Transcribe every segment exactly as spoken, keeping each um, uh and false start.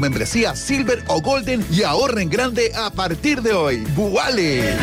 Membresía Silver o Golden y ahorren grande a partir de hoy. ¡Vuale!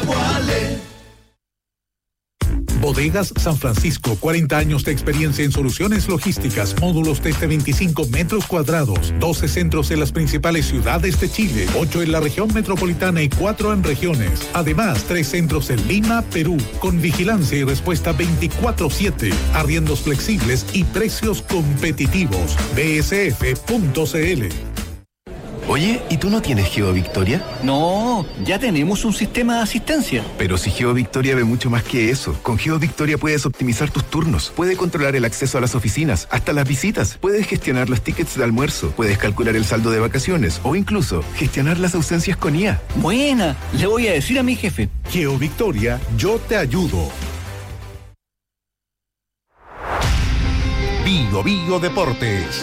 Bodegas San Francisco, cuarenta años de experiencia en soluciones logísticas, módulos desde veinticinco metros cuadrados, doce centros en las principales ciudades de Chile, ocho en la región metropolitana y cuatro en regiones. Además, tres centros en Lima, Perú, con vigilancia y respuesta veinticuatro siete, arriendos flexibles y precios competitivos. B S F punto C L. Oye, ¿y tú no tienes GeoVictoria? No, ya tenemos un sistema de asistencia. Pero si GeoVictoria ve mucho más que eso. Con GeoVictoria puedes optimizar tus turnos, puedes controlar el acceso a las oficinas, hasta las visitas, puedes gestionar los tickets de almuerzo, puedes calcular el saldo de vacaciones o incluso gestionar las ausencias con I A. Buena, le voy a decir a mi jefe. GeoVictoria, yo te ayudo. Bio Bio Deportes.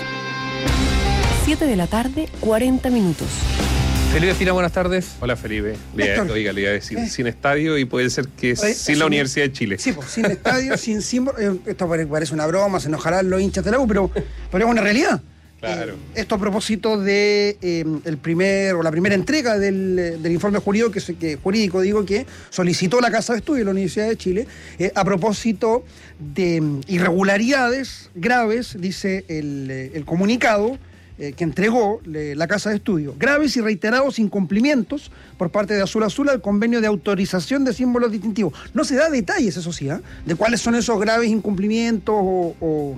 siete de la tarde, cuarenta minutos. Felipe Fina, buenas tardes. Hola, Felipe. Bien, oiga, le iba a decir, eh. sin estadio y puede ser que Oye, sin la Universidad de Chile. Sí, pues, sin estadio, sin símbolo. Eh, esto parece una broma, se enojarán los hinchas de la U, pero, pero es una realidad. Claro. Eh, esto a propósito de eh, el primer, o la primera entrega del, del informe jurídico que, que, jurídico digo, que solicitó la Casa de Estudio de la Universidad de Chile, eh, a propósito de um, irregularidades graves, dice el, el comunicado, Eh, que entregó le, la Casa de Estudio. Graves y reiterados incumplimientos por parte de Azul Azul al convenio de autorización de símbolos distintivos. No se da detalles, eso sí, ¿eh? de cuáles son esos graves incumplimientos o, o,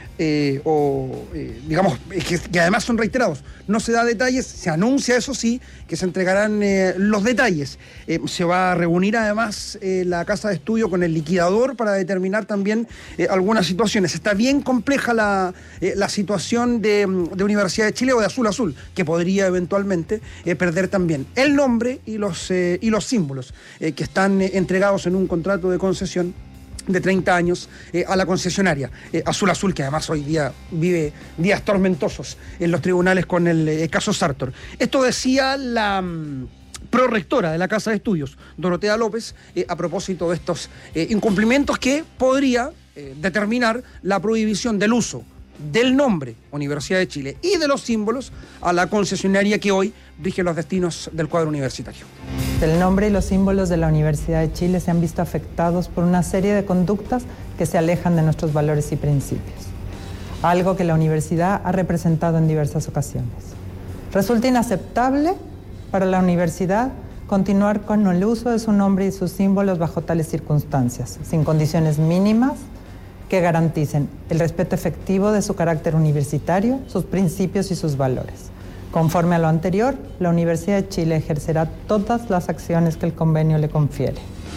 eh, o eh, digamos, que, que además son reiterados. No se da detalles, se anuncia, eso sí, que se entregarán eh, los detalles. Eh, se va a reunir además eh, la Casa de Estudio con el liquidador para determinar también eh, algunas situaciones. Está bien compleja la, eh, la situación de, de Universidad de Chile o de Azul Azul, que podría eventualmente eh, perder también el nombre y los, eh, y los símbolos eh, que están eh, entregados en un contrato de concesión de treinta años eh, a la concesionaria eh, Azul Azul, que además hoy día vive días tormentosos en los tribunales con el eh, caso Sartor. Esto decía la um, prorectora de la Casa de Estudios, Dorotea López, eh, a propósito de estos eh, incumplimientos que podría eh, determinar la prohibición del uso del nombre Universidad de Chile y de los símbolos a la concesionaria que hoy rige los destinos del cuadro universitario. El nombre y los símbolos de la Universidad de Chile se han visto afectados por una serie de conductas que se alejan de nuestros valores y principios, algo que la universidad ha representado en diversas ocasiones. Resulta inaceptable para la universidad continuar con el uso de su nombre y sus símbolos bajo tales circunstancias, sin condiciones mínimas que garanticen el respeto efectivo de su carácter universitario, sus principios y sus valores. Conforme a lo anterior, la Universidad de Chile ejercerá todas las acciones que el convenio le confiere.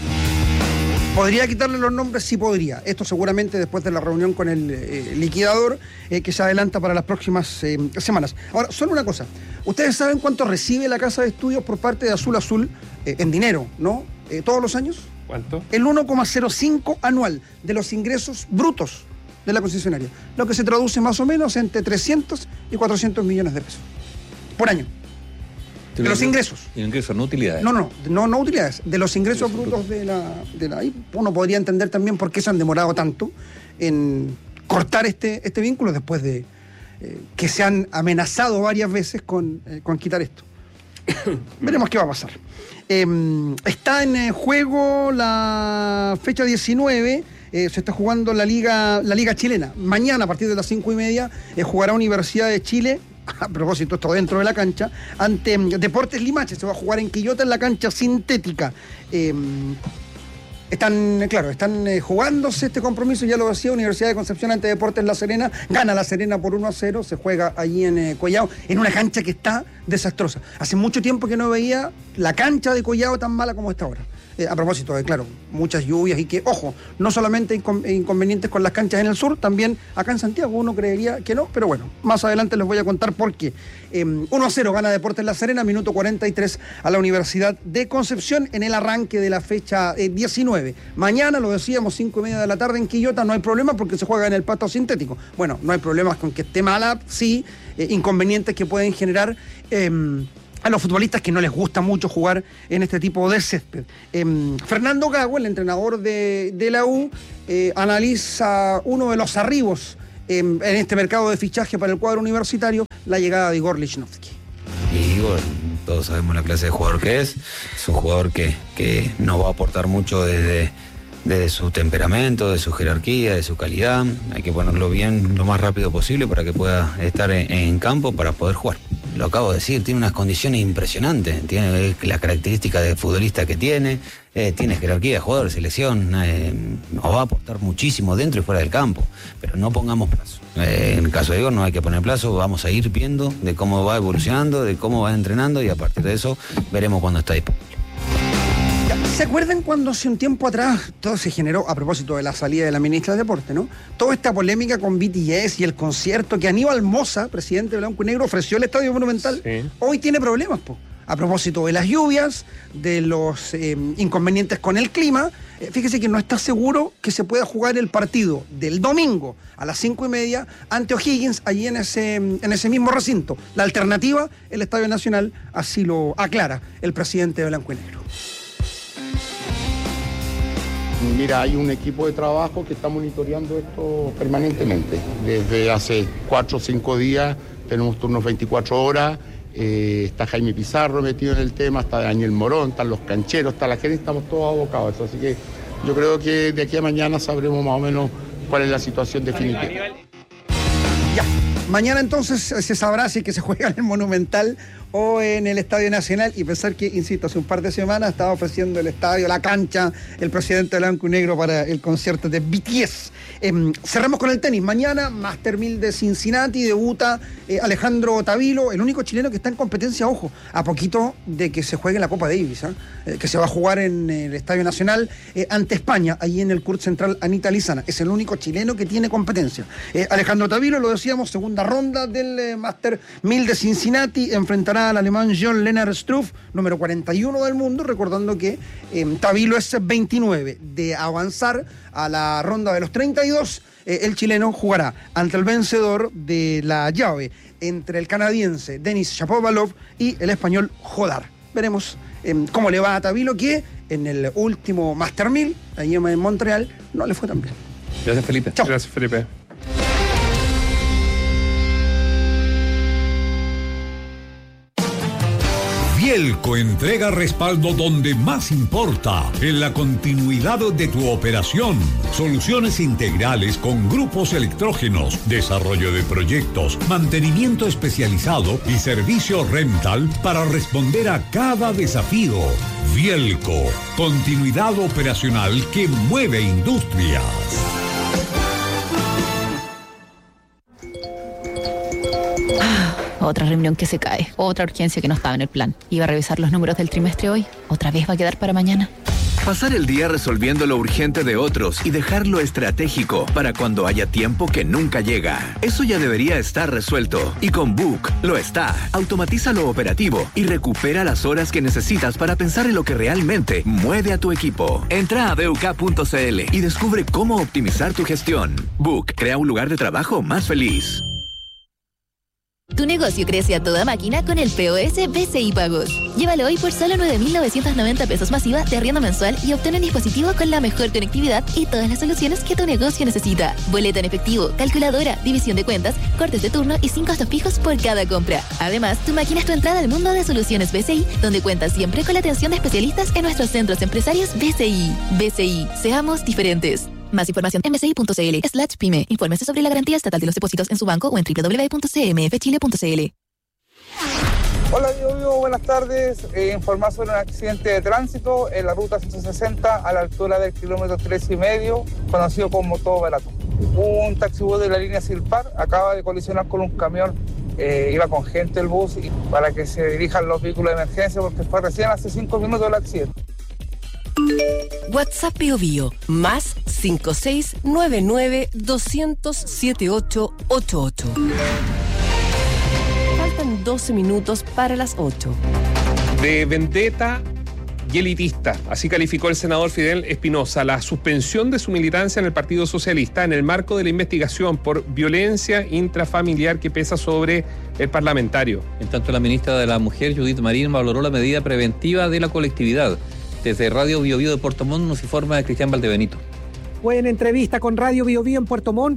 ¿Podría quitarle los nombres? Sí podría. Esto seguramente después de la reunión con el eh, liquidador eh, que se adelanta para las próximas eh, semanas. Ahora, solo una cosa. ¿Ustedes saben cuánto recibe la Casa de Estudios por parte de Azul Azul eh, en dinero, ¿no? Eh, ¿Todos los años? ¿Cuánto? El uno coma cero cinco anual de los ingresos brutos de la concesionaria, lo que se traduce más o menos entre trescientos y cuatrocientos millones de pesos por año. De los ingresos. Ingresos, no utilidades. No, no, no, no utilidades. De los ingresos brutos de la, de la... Uno podría entender también por qué se han demorado tanto en cortar este, este vínculo después de eh, que se han amenazado varias veces con, eh, con quitar esto. Veremos qué va a pasar. Eh, está en juego la fecha diecinueve. Eh, se está jugando la liga, la liga chilena. Mañana, a partir de las cinco y media, eh, jugará Universidad de Chile. A propósito, esto dentro de la cancha, ante Deportes Limache. Se va a jugar en Quillota, en la cancha sintética. Eh, están, claro, están eh, jugándose este compromiso, ya lo decía, Universidad de Concepción ante Deportes La Serena. Gana La Serena por uno a cero, se juega allí en eh, Collao, en una cancha que está desastrosa. Hace mucho tiempo que no veía la cancha de Collao tan mala como está ahora. Eh, a propósito de, claro, muchas lluvias y que, ojo, no solamente incon- inconvenientes con las canchas en el sur, también acá en Santiago uno creería que no, pero bueno, más adelante les voy a contar por qué. Eh, uno a cero gana Deportes La Serena, minuto cuarenta y tres a la Universidad de Concepción en el arranque de la fecha eh, diecinueve. Mañana, lo decíamos, cinco y media de la tarde en Quillota, no hay problema porque se juega en el pasto sintético. Bueno, no hay problemas con que esté mala, sí, eh, inconvenientes que pueden generar... Eh, a los futbolistas que no les gusta mucho jugar en este tipo de césped. Eh, Fernando Gago, el entrenador de, de la U, eh, analiza uno de los arribos eh, en este mercado de fichaje para el cuadro universitario la llegada de Igor Lichnowsky. Y Igor, todos sabemos la clase de jugador que es, es un jugador que, que nos va a aportar mucho desde, desde su temperamento, de su jerarquía, de su calidad. Hay que ponerlo bien lo más rápido posible para que pueda estar en, en campo para poder jugar. Lo acabo de decir, tiene unas condiciones impresionantes, tiene la característica de futbolista que tiene, eh, tiene jerarquía de jugador de selección, eh, nos va a aportar muchísimo dentro y fuera del campo, pero no pongamos plazo. Eh, en el caso de Igor no hay que poner plazo, vamos a ir viendo de cómo va evolucionando, de cómo va entrenando y a partir de eso veremos cuándo está disponible. ¿Se acuerdan cuando hace un tiempo atrás todo se generó, a propósito de la salida de la ministra de Deporte, ¿no? Toda esta polémica con B T S y el concierto que Aníbal Mosa, presidente de Blanco y Negro, ofreció al Estadio Monumental, sí. Hoy tiene problemas, po. A propósito de las lluvias, de los eh, inconvenientes con el clima, eh, fíjese que no está seguro que se pueda jugar el partido del domingo a las cinco y media ante O'Higgins, allí en ese, en ese mismo recinto. La alternativa, el Estadio Nacional, así lo aclara el presidente de Blanco y Negro. Mira, hay un equipo de trabajo que está monitoreando esto permanentemente. Desde hace cuatro o cinco días tenemos turnos veinticuatro horas, eh, está Jaime Pizarro metido en el tema, está Daniel Morón, están los cancheros, está la gente, estamos todos abocados. Así que yo creo que de aquí a mañana sabremos más o menos cuál es la situación definitiva. Ya, mañana entonces se sabrá si es que se juega en el Monumental o en el Estadio Nacional, y pensar que, insisto, hace un par de semanas estaba ofreciendo el estadio, la cancha, el presidente de Blanco y Negro para el concierto de B T S. Eh, cerramos con el tenis. Mañana, Master mil de Cincinnati, debuta eh, Alejandro Tavilo, el único chileno que está en competencia, ojo, a poquito de que se juegue la Copa Davis, ¿eh? Eh, que se va a jugar en el Estadio Nacional eh, ante España, ahí en el Court Central Anita Lizana. Es el único chileno que tiene competencia. Eh, Alejandro Tavilo, lo decíamos, segunda ronda del eh, Master mil de Cincinnati, enfrentará al alemán John-Lennard Struff, número cuarenta y uno del mundo, recordando que eh, Tavilo es veintinueve. De avanzar a la ronda de los treinta y dos, eh, el chileno jugará ante el vencedor de la llave entre el canadiense Denis Shapovalov y el español Jodar. Veremos eh, cómo le va a Tavilo, que en el último Master mil, ahí en Montreal, no le fue tan bien. Gracias, Felipe. Chao. Gracias, Felipe. Vielco entrega respaldo donde más importa, en la continuidad de tu operación. Soluciones integrales con grupos electrógenos, desarrollo de proyectos, mantenimiento especializado y servicio rental para responder a cada desafío. Vielco, continuidad operacional que mueve industrias. Otra reunión que se cae, otra urgencia que no estaba en el plan. Iba a revisar los números del trimestre hoy, otra vez va a quedar para mañana. Pasar el día resolviendo lo urgente de otros y dejar lo estratégico para cuando haya tiempo que nunca llega. Eso ya debería estar resuelto. Y con Book lo está. Automatiza lo operativo y recupera las horas que necesitas para pensar en lo que realmente mueve a tu equipo. Entra a b u k punto c l y descubre cómo optimizar tu gestión. Book crea un lugar de trabajo más feliz. Tu negocio crece a toda máquina con el P O S B C I Pagos. Llévalo hoy por solo nueve mil novecientos noventa pesos masiva de arriendo mensual y obtén un dispositivo con la mejor conectividad y todas las soluciones que tu negocio necesita. Boleta en efectivo, calculadora, división de cuentas, cortes de turno y sin costos fijos por cada compra. Además, tu máquina es tu entrada al mundo de soluciones B C I, donde cuentas siempre con la atención de especialistas en nuestros centros empresarios B C I. B C I, seamos diferentes. Más información en bci.cl slash pyme. Infórmese sobre la garantía estatal de los depósitos en su banco o en doble u doble u doble u punto c m f chile punto c l. Hola, Diego, Diego, buenas tardes. Eh, informar sobre un accidente de tránsito en la ruta ciento sesenta a la altura del kilómetro tres y medio, conocido como Todo Barato. Un taxibús de la línea Silpar acaba de colisionar con un camión. Eh, iba con gente el bus y para que se dirijan los vehículos de emergencia porque fue recién hace cinco minutos el accidente. WhatsApp Bio Bio, más cinco seis nueve nueve dos cero cero siete ocho ocho ocho. Faltan doce minutos para las ocho. De vendetta y elitista, así calificó el senador Fidel Espinosa la suspensión de su militancia en el Partido Socialista en el marco de la investigación por violencia intrafamiliar que pesa sobre el parlamentario. En tanto, la ministra de la Mujer, Judith Marín, valoró la medida preventiva de la colectividad. Desde Radio Bio Bio de Puerto Montt nos informa Cristian Valdebenito. Fue en entrevista con Radio Bio Bio en Puerto Montt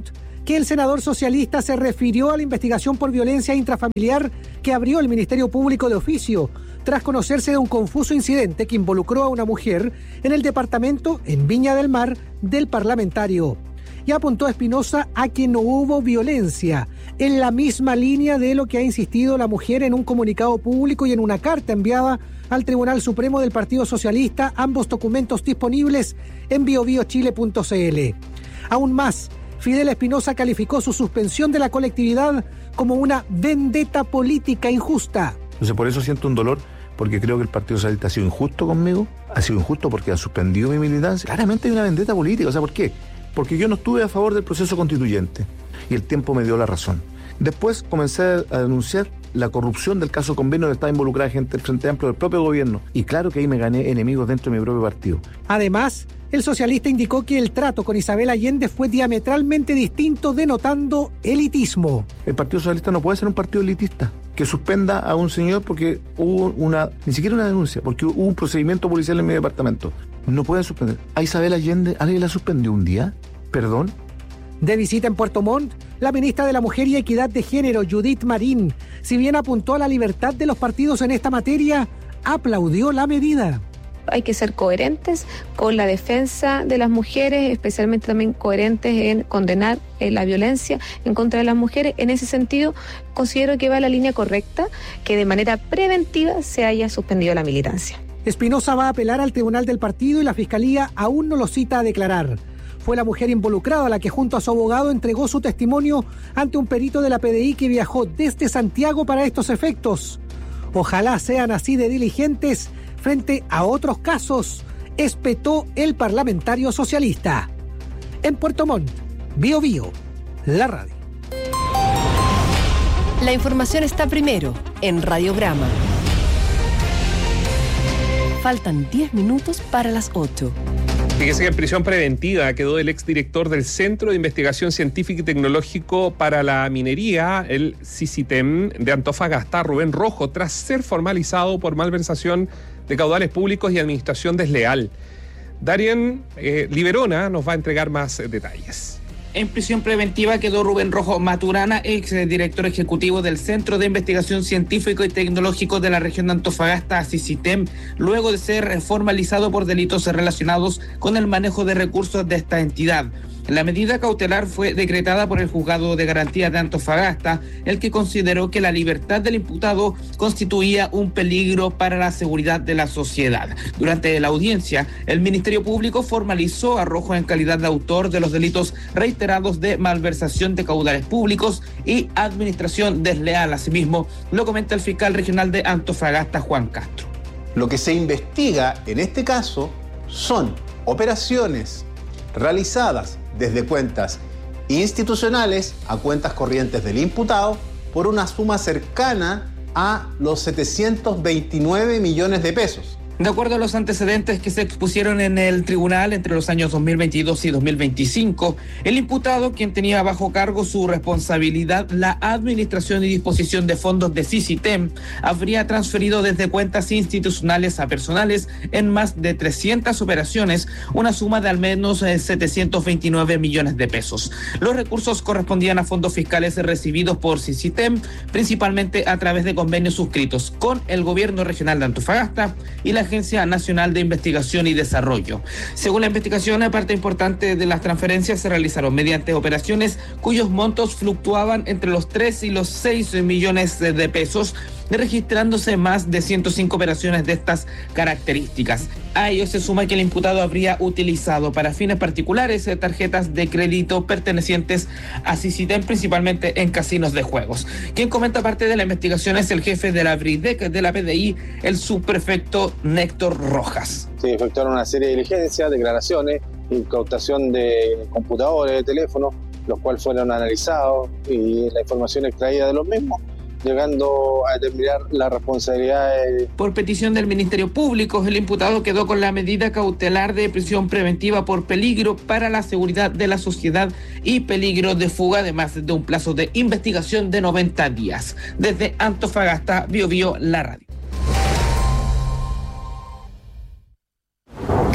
que el senador socialista se refirió a la investigación por violencia intrafamiliar que abrió el Ministerio Público de Oficio, tras conocerse de un confuso incidente que involucró a una mujer en el departamento en Viña del Mar del parlamentario. Y apuntó a Espinosa a que no hubo violencia, en la misma línea de lo que ha insistido la mujer en un comunicado público y en una carta enviada al Tribunal Supremo del Partido Socialista, ambos documentos disponibles en bio bio chile punto c l. Aún más, Fidel Espinosa calificó su suspensión de la colectividad como una vendetta política injusta. Entonces por eso siento un dolor, porque creo que el Partido Socialista ha sido injusto conmigo, ha sido injusto porque ha suspendido mi militancia. Claramente hay una vendetta política, o sea, ¿por qué? Porque yo no estuve a favor del proceso constituyente y el tiempo me dio la razón. Después comencé a denunciar la corrupción del caso convenio donde estaba involucrada gente del Frente Amplio del propio gobierno. Y claro que ahí me gané enemigos dentro de mi propio partido. Además, el socialista indicó que el trato con Isabel Allende fue diametralmente distinto, denotando elitismo. El Partido Socialista no puede ser un partido elitista que suspenda a un señor porque hubo una, ni siquiera una denuncia, porque hubo un procedimiento policial en mi departamento. No pueden suspender. A Isabel Allende, ¿alguien la suspendió un día? ¿Perdón? De visita en Puerto Montt, la ministra de la Mujer y Equidad de Género, Judith Marín, si bien apuntó a la libertad de los partidos en esta materia, aplaudió la medida. Hay que ser coherentes con la defensa de las mujeres, especialmente también coherentes en condenar eh, la violencia en contra de las mujeres. En ese sentido, considero que va la línea correcta, que de manera preventiva se haya suspendido la militancia. Espinosa va a apelar al Tribunal del Partido y la Fiscalía aún no lo cita a declarar. Fue la mujer involucrada la que junto a su abogado entregó su testimonio ante un perito de la P D I que viajó desde Santiago para estos efectos. Ojalá sean así de diligentes frente a otros casos, espetó el parlamentario socialista. En Puerto Montt, Bio Bio, la radio. La información está primero en Radiograma. Faltan diez minutos para las ocho. Fíjese que en prisión preventiva quedó el exdirector del Centro de Investigación Científica y Tecnológico para la Minería, el CICITEM de Antofagasta, Rubén Rojo, tras ser formalizado por malversación de caudales públicos y administración desleal. Darien eh, Liberona nos va a entregar más eh, detalles. En prisión preventiva quedó Rubén Rojo Maturana, ex director ejecutivo del Centro de Investigación Científico y Tecnológico de la región de Antofagasta, CICITEM, luego de ser formalizado por delitos relacionados con el manejo de recursos de esta entidad. La medida cautelar fue decretada por el Juzgado de Garantía de Antofagasta, el que consideró que la libertad del imputado constituía un peligro para la seguridad de la sociedad. Durante la audiencia, el Ministerio Público formalizó a Rojo en calidad de autor de los delitos reiterados de malversación de caudales públicos y administración desleal. Asimismo, lo comenta el fiscal regional de Antofagasta, Juan Castro. Lo que se investiga en este caso son operaciones realizadas desde cuentas institucionales a cuentas corrientes del imputado por una suma cercana a los setecientos veintinueve millones de pesos. De acuerdo a los antecedentes que se expusieron en el tribunal entre los años dos mil veintidós y dos mil veinticinco, el imputado, quien tenía bajo cargo su responsabilidad la administración y disposición de fondos de CICITEM, habría transferido desde cuentas institucionales a personales en más de trescientas operaciones una suma de al menos setecientos veintinueve millones de pesos. Los recursos correspondían a fondos fiscales recibidos por CICITEM, principalmente a través de convenios suscritos con el gobierno regional de Antofagasta y la Agencia Nacional de Investigación y Desarrollo. Según la investigación, parte importante de las transferencias se realizaron mediante operaciones cuyos montos fluctuaban entre los tres y los seis millones de pesos, registrándose más de ciento cinco operaciones de estas características. A ello se suma que el imputado habría utilizado para fines particulares tarjetas de crédito pertenecientes a CICITEM, principalmente en casinos de juegos. Quien comenta parte de la investigación es el jefe de la BRIDEC de la P D I, el subprefecto Néctor Rojas. Se efectuaron una serie de diligencias, declaraciones, incautación de computadores, de teléfonos, los cuales fueron analizados y la información extraída de los mismos, llegando a determinar la responsabilidad. De... Por petición del Ministerio Público, el imputado quedó con la medida cautelar de prisión preventiva por peligro para la seguridad de la sociedad y peligro de fuga, además de un plazo de investigación de noventa días. Desde Antofagasta, Bio Bio, la radio.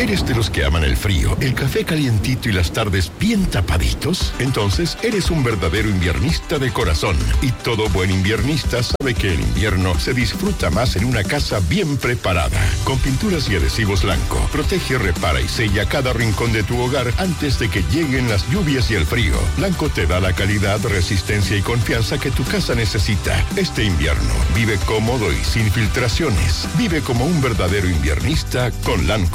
¿Eres de los que aman el frío, el café calientito y las tardes bien tapaditos? Entonces, eres un verdadero inviernista de corazón. Y todo buen inviernista sabe que el invierno se disfruta más en una casa bien preparada. Con pinturas y adhesivos Lanco, protege, repara y sella cada rincón de tu hogar antes de que lleguen las lluvias y el frío. Lanco te da la calidad, resistencia y confianza que tu casa necesita. Este invierno, vive cómodo y sin filtraciones. Vive como un verdadero inviernista con Lanco.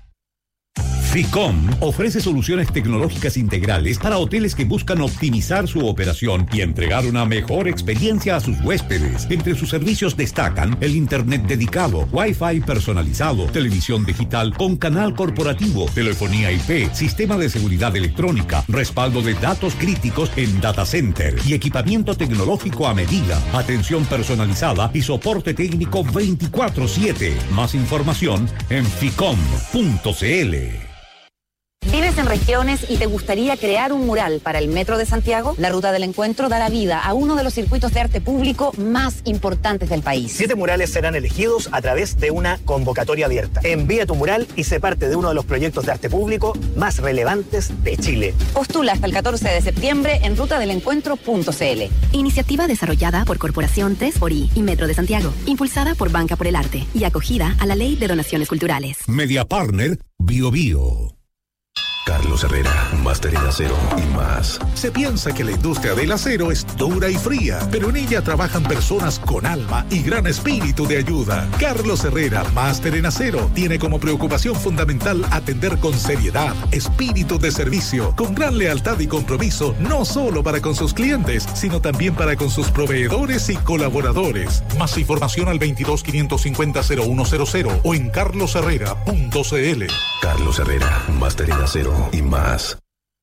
Ficom ofrece soluciones tecnológicas integrales para hoteles que buscan optimizar su operación y entregar una mejor experiencia a sus huéspedes. Entre sus servicios destacan el internet dedicado, Wi-Fi personalizado, televisión digital con canal corporativo, telefonía I P, sistema de seguridad electrónica, respaldo de datos críticos en data center y equipamiento tecnológico a medida, atención personalizada y soporte técnico veinticuatro siete. Más información en ficom punto cl. ¿Vives en regiones y te gustaría crear un mural para el Metro de Santiago? La Ruta del Encuentro dará vida a uno de los circuitos de arte público más importantes del país. Siete murales serán elegidos a través de una convocatoria abierta. Envía tu mural y sé parte de uno de los proyectos de arte público más relevantes de Chile. Postula hasta el catorce de septiembre en ruta del encuentro punto cl. Iniciativa desarrollada por Corporación tres por I y Metro de Santiago, impulsada por Banca por el Arte y acogida a la Ley de Donaciones Culturales. Media Partner Bio Bio. Carlos Herrera, máster en acero y más. Se piensa que la industria del acero es dura y fría, pero en ella trabajan personas con alma y gran espíritu de ayuda. Carlos Herrera, máster en acero, tiene como preocupación fundamental atender con seriedad, espíritu de servicio, con gran lealtad y compromiso, no solo para con sus clientes, sino también para con sus proveedores y colaboradores. Más información al veintidós quinientos cincuenta cero uno cero cero o en carlos herrera punto cl. Carlos Herrera, máster en acero y más.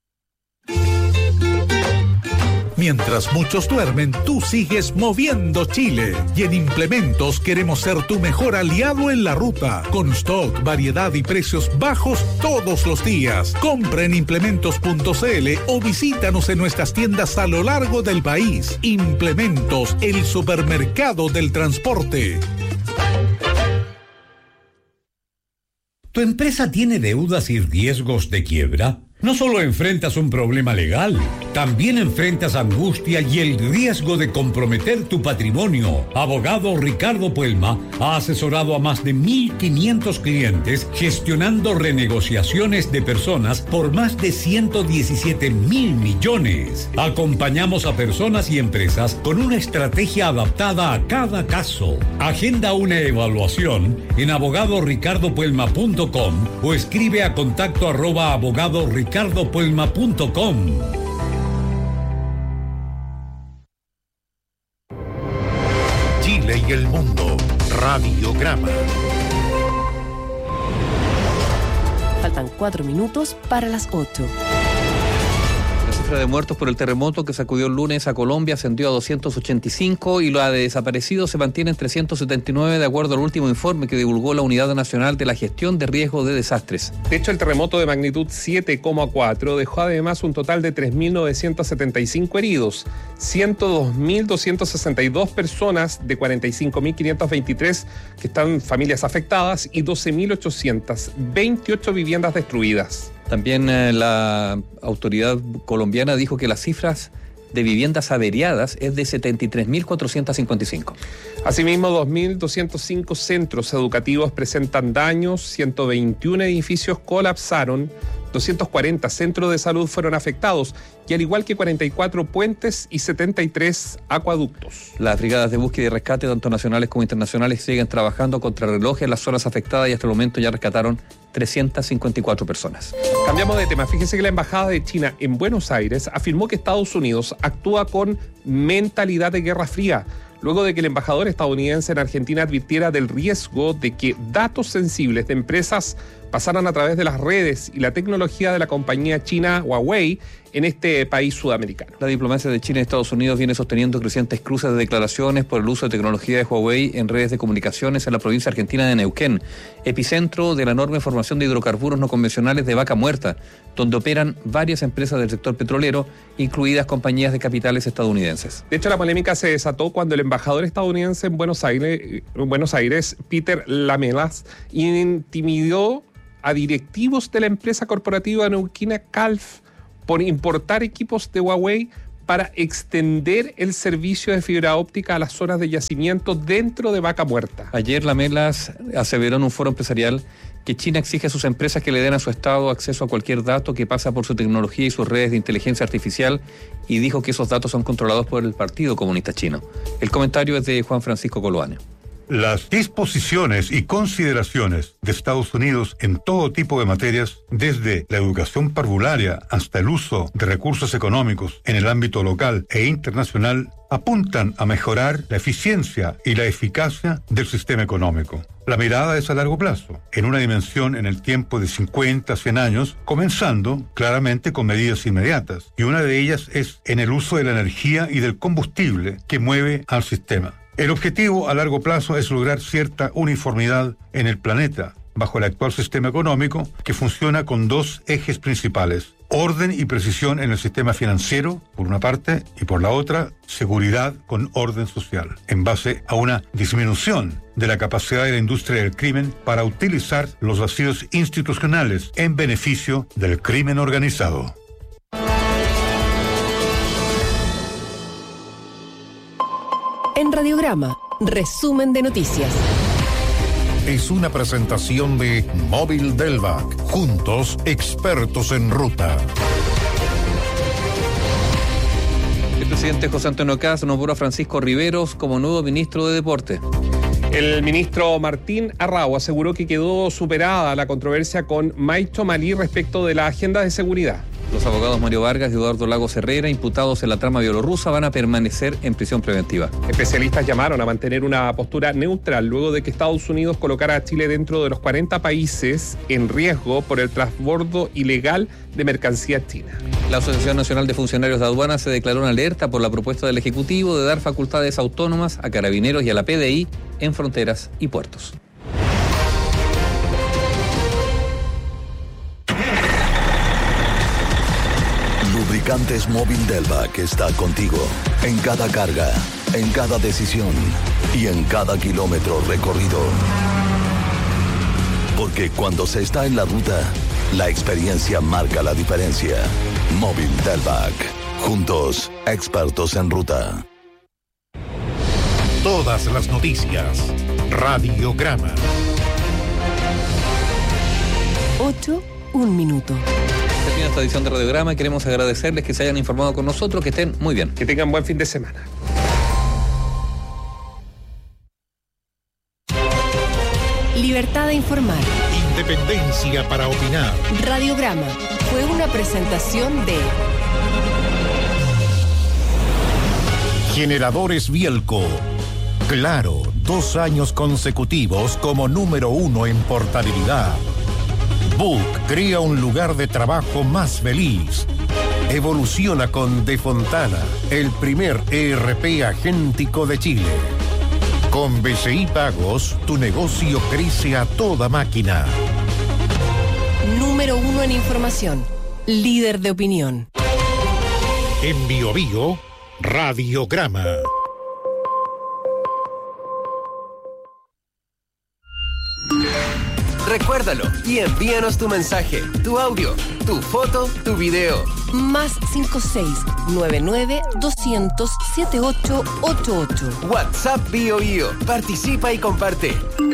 Mientras muchos duermen, tú sigues moviendo Chile. Y en Implementos queremos ser tu mejor aliado en la ruta. Con stock, variedad y precios bajos todos los días. Compra en implementos punto cl o visítanos en nuestras tiendas a lo largo del país. Implementos, el supermercado del transporte. ¿Tu empresa tiene deudas y riesgos de quiebra? No solo enfrentas un problema legal, también enfrentas angustia y el riesgo de comprometer tu patrimonio. Abogado Ricardo Puelma ha asesorado a más de mil quinientos clientes gestionando renegociaciones de personas por más de ciento diecisiete mil millones. Acompañamos a personas y empresas con una estrategia adaptada a cada caso. Agenda una evaluación en abogado ricardo puelma punto com o escribe a contacto arroba abogado ricardo puelma punto com. Chile y el mundo. Radiograma. Faltan cuatro minutos para las ocho. La cifra de muertos por el terremoto que sacudió el lunes a Colombia ascendió a doscientos ochenta y cinco y la de desaparecidos se mantiene en trescientos setenta y nueve de acuerdo al último informe que divulgó la Unidad Nacional de la Gestión de Riesgo de Desastres. De hecho, el terremoto de magnitud siete coma cuatro dejó además un total de tres mil novecientos setenta y cinco heridos, ciento dos mil doscientas sesenta y dos personas de cuarenta y cinco mil quinientos veintitrés que están familias afectadas y doce mil ochocientas veintiocho viviendas destruidas. También eh, la autoridad colombiana dijo que las cifras de viviendas averiadas es de setenta y tres mil cuatrocientos cincuenta y cinco. Asimismo, dos mil doscientos cinco centros educativos presentan daños, ciento veintiún edificios colapsaron, doscientos cuarenta centros de salud fueron afectados y al igual que cuarenta y cuatro puentes y setenta y tres acueductos. Las brigadas de búsqueda y rescate, tanto nacionales como internacionales, siguen trabajando contra reloj en las zonas afectadas y hasta el momento ya rescataron trescientas cincuenta y cuatro personas. Cambiamos de tema. Fíjese que la Embajada de China en Buenos Aires afirmó que Estados Unidos actúa con mentalidad de Guerra Fría, luego de que el embajador estadounidense en Argentina advirtiera del riesgo de que datos sensibles de empresas pasaran a través de las redes y la tecnología de la compañía china Huawei en este país sudamericano. La diplomacia de China y Estados Unidos viene sosteniendo crecientes cruces de declaraciones por el uso de tecnología de Huawei en redes de comunicaciones en la provincia argentina de Neuquén, epicentro de la enorme formación de hidrocarburos no convencionales de Vaca Muerta, donde operan varias empresas del sector petrolero, incluidas compañías de capitales estadounidenses. De hecho, la polémica se desató cuando el embajador estadounidense en Buenos Aires, en Buenos Aires Peter Lamelas, intimidó a directivos de la empresa corporativa neuquina Calf por importar equipos de Huawei para extender el servicio de fibra óptica a las zonas de yacimiento dentro de Vaca Muerta. Ayer Lamelas aseveró en un foro empresarial que China exige a sus empresas que le den a su Estado acceso a cualquier dato que pasa por su tecnología y sus redes de inteligencia artificial, y dijo que esos datos son controlados por el Partido Comunista Chino. El comentario es de Juan Francisco Coloane. Las disposiciones y consideraciones de Estados Unidos en todo tipo de materias, desde la educación parvularia hasta el uso de recursos económicos en el ámbito local e internacional, apuntan a mejorar la eficiencia y la eficacia del sistema económico. La mirada es a largo plazo, en una dimensión en el tiempo de cincuenta a cien años, comenzando claramente con medidas inmediatas, y una de ellas es en el uso de la energía y del combustible que mueve al sistema. El objetivo a largo plazo es lograr cierta uniformidad en el planeta, bajo el actual sistema económico, que funciona con dos ejes principales: orden y precisión en el sistema financiero, por una parte, y por la otra, seguridad con orden social, en base a una disminución de la capacidad de la industria del crimen para utilizar los vacíos institucionales en beneficio del crimen organizado. En Radiograma, resumen de noticias. Es una presentación de Móvil Delvac. Juntos, expertos en ruta. El presidente José Antonio Kast nombró a Francisco Riveros como nuevo ministro de Deporte. El ministro Martín Arrau aseguró que quedó superada la controversia con Maicho Malí respecto de la agenda de seguridad. Los abogados Mario Vargas y Eduardo Lagos Herrera, imputados en la trama bielorrusa, van a permanecer en prisión preventiva. Especialistas llamaron a mantener una postura neutral luego de que Estados Unidos colocara a Chile dentro de los cuarenta países en riesgo por el transbordo ilegal de mercancías chinas. La Asociación Nacional de Funcionarios de Aduanas se declaró en alerta por la propuesta del Ejecutivo de dar facultades autónomas a Carabineros y a la P D I en fronteras y puertos. Lubricantes Móvil Delvac está contigo en cada carga, en cada decisión y en cada kilómetro recorrido. Porque cuando se está en la ruta, la experiencia marca la diferencia. Móvil Delvac. Juntos, expertos en ruta. Todas las noticias. Radiograma. ocho, un minuto. Termina esta edición de Radiograma y queremos agradecerles que se hayan informado con nosotros, que estén muy bien. Que tengan buen fin de semana. Libertad de informar. Independencia para opinar. Radiograma fue una presentación de Generadores Bielco. Claro, dos años consecutivos como número uno en portabilidad. Book crea un lugar de trabajo más feliz. Evoluciona con De Fontana, el primer E R P agéntico de Chile. Con B C I Pagos, tu negocio crece a toda máquina. Número uno en información. Líder de opinión. En Bio Bio, Radiograma. Recuérdalo y envíanos tu mensaje, tu audio, tu foto, tu video. Más cinco seis nueve nueve doscientos setenta y ocho ochenta y ocho. WhatsApp Bio Bio. Participa y comparte.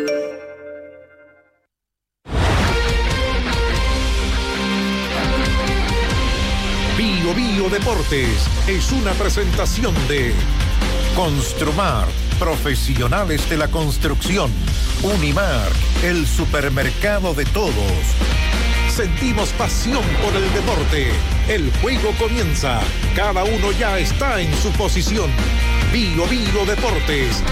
Bio Bio Deportes es una presentación de Construmar, profesionales de la construcción. Unimar, el supermercado de todos. Sentimos pasión por el deporte. El juego comienza. Cada uno ya está en su posición. Bio Bio Deportes.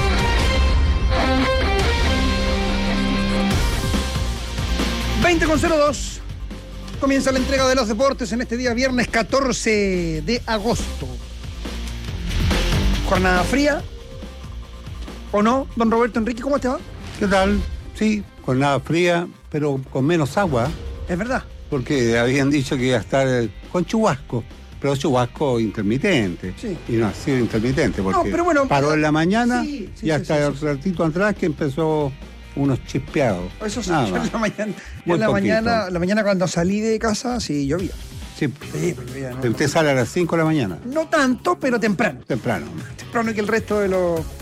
veinte con cero dos. Comienza la entrega de los deportes en este día viernes catorce de agosto. Jornada fría, ¿o no, don Roberto Enrique? ¿Cómo te va? ¿Qué tal? Sí, jornada fría, pero con menos agua. Es verdad. Porque habían dicho que iba a estar con chubasco, pero chubasco intermitente. Sí. Y no ha sido intermitente, porque no, pero bueno, paró en la mañana sí, sí, y hasta sí, el sí, sí. ratito atrás que empezó unos chispeados. Eso sí, Nada yo en más. la mañana, Muy en la poquito. mañana, la mañana cuando salí de casa, sí, llovía. Sí. Sí, pues llovía, ¿no? Pero usted sale a las cinco de la mañana. No tanto, pero temprano. Temprano. Temprano que el resto de los